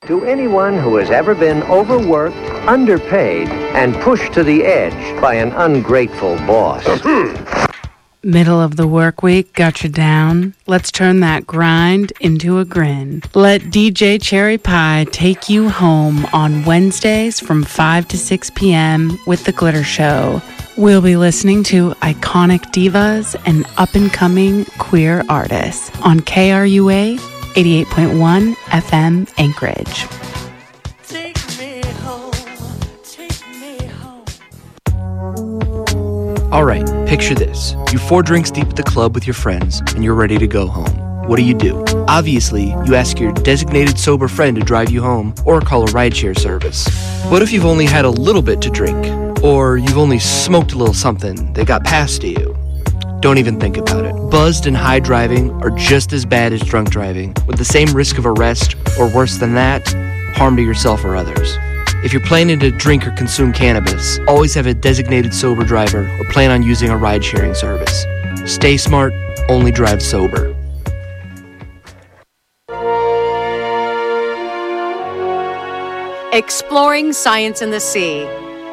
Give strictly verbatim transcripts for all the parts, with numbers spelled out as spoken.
To anyone who has ever been overworked, underpaid, and pushed to the edge by an ungrateful boss. Middle of the work week got you down? Let's turn that grind into a grin. Let D J Cherry Pie take you home on Wednesdays from five to six p.m. with The Glitter Show. We'll be listening to iconic divas and up-and-coming queer artists on K R U A eighty-eight point one F M Anchorage. Take me home, take me home. All right, picture this. You're four drinks deep at the club with your friends, and you're ready to go home. What do you do? Obviously, you ask your designated sober friend to drive you home or call a rideshare service. What if you've only had a little bit to drink? Or you've only smoked a little something that got passed to you? Don't even think about it. Buzzed and high driving are just as bad as drunk driving, with the same risk of arrest, or worse than that, harm to yourself or others. If you're planning to drink or consume cannabis, always have a designated sober driver or plan on using a ride-sharing service. Stay smart, only drive sober. Exploring science in the sea.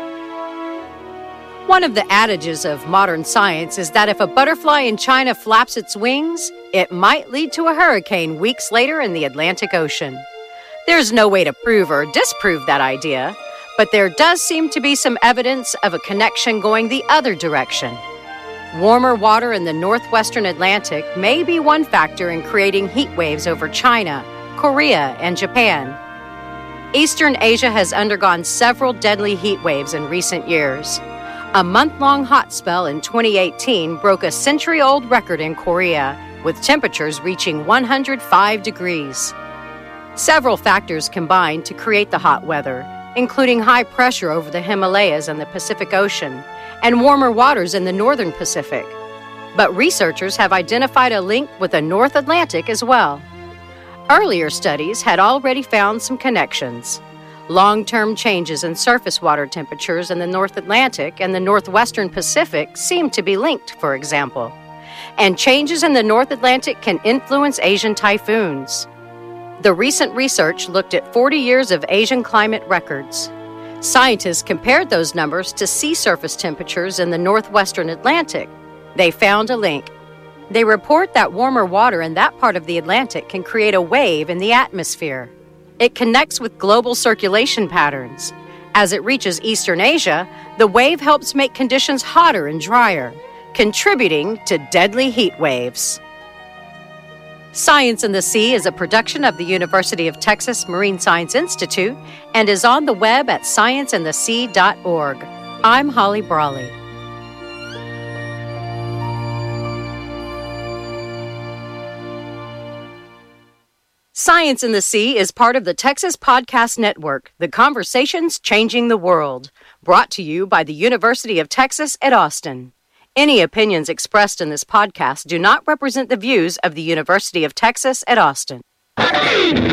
One of the adages of modern science is that if a butterfly in China flaps its wings, it might lead to a hurricane weeks later in the Atlantic Ocean. There's no way to prove or disprove that idea, but there does seem to be some evidence of a connection going the other direction. Warmer water in the northwestern Atlantic may be one factor in creating heat waves over China, Korea, and Japan. Eastern Asia has undergone several deadly heat waves in recent years. A month-long hot spell in twenty eighteen broke a century-old record in Korea, with temperatures reaching one hundred five degrees. Several factors combined to create the hot weather, including high pressure over the Himalayas and the Pacific Ocean, and warmer waters in the northern Pacific. But researchers have identified a link with the North Atlantic as well. Earlier studies had already found some connections. Long-term changes in surface water temperatures in the North Atlantic and the northwestern Pacific seem to be linked, for example. And changes in the North Atlantic can influence Asian typhoons. The recent research looked at forty years of Asian climate records. Scientists compared those numbers to sea surface temperatures in the northwestern Atlantic. They found a link. They report that warmer water in that part of the Atlantic can create a wave in the atmosphere. It connects with global circulation patterns. As it reaches Eastern Asia, the wave helps make conditions hotter and drier, contributing to deadly heat waves. Science in the Sea is a production of the University of Texas Marine Science Institute and is on the web at science in the sea dot org. I'm Holly Brawley. Science in the Sea is part of the Texas Podcast Network, the conversations changing the world, brought to you by the University of Texas at Austin. Any opinions expressed in this podcast do not represent the views of the University of Texas at Austin.